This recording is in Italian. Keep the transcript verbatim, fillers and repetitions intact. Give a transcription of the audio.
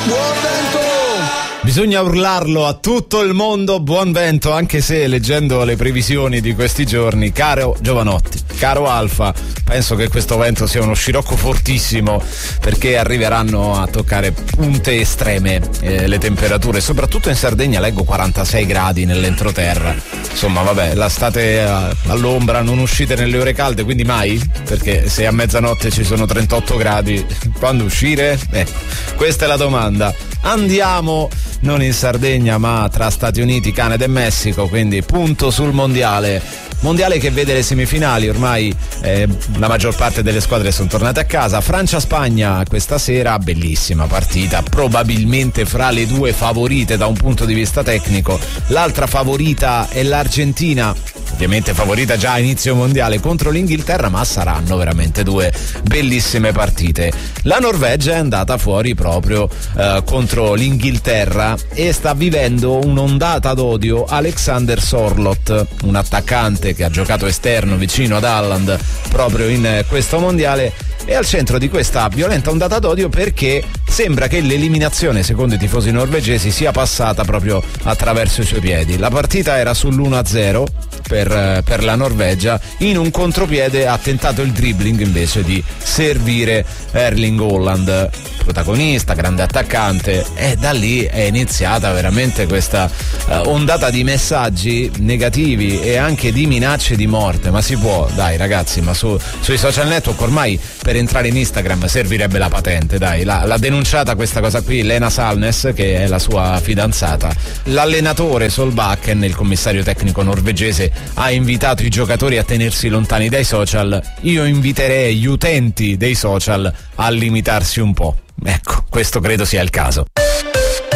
buon vento! Bisogna urlarlo a tutto il mondo, buon vento, anche se leggendo le previsioni di questi giorni, caro Giovanotti, caro Alfa, penso che questo vento sia uno scirocco fortissimo, perché arriveranno a toccare punte estreme eh, le temperature, soprattutto in Sardegna leggo quarantasei gradi nell'entroterra. Insomma, vabbè, la state all'ombra, non uscite nelle ore calde, quindi mai? Perché se a mezzanotte ci sono trentotto gradi, quando uscire? Eh, questa è la domanda. Andiamo non in Sardegna ma tra Stati Uniti, Canada e Messico, quindi punto sul mondiale. Mondiale che vede le semifinali, ormai eh, la maggior parte delle squadre sono tornate a casa. Francia-Spagna questa sera, bellissima partita, probabilmente fra le due favorite da un punto di vista tecnico. L'altra favorita è l'Argentina, ovviamente favorita già a inizio mondiale, contro l'Inghilterra, ma saranno veramente due bellissime partite. La Norvegia è andata fuori proprio eh, contro l'Inghilterra e sta vivendo un'ondata d'odio Alexander Sorloth, un attaccante che ha giocato esterno vicino ad Haaland proprio in questo mondiale. È al centro di questa violenta ondata d'odio perché sembra che l'eliminazione, secondo i tifosi norvegesi, sia passata proprio attraverso i suoi piedi. La partita era sull'uno a zero per, per la Norvegia, in un contropiede ha tentato il dribbling invece di servire Erling Haaland, protagonista, grande attaccante, e da lì è iniziata veramente questa uh, ondata di messaggi negativi e anche di minacce di morte. Ma si può, dai ragazzi, ma su, sui social network ormai per entrare in Instagram servirebbe la patente, dai. La, l'ha denunciata questa cosa qui Lena Salnes, che è la sua fidanzata. L'allenatore Solbakken, il commissario tecnico norvegese, ha invitato i giocatori a tenersi lontani dai social. Io inviterei gli utenti dei social a limitarsi un po'. Ecco, questo credo sia il caso.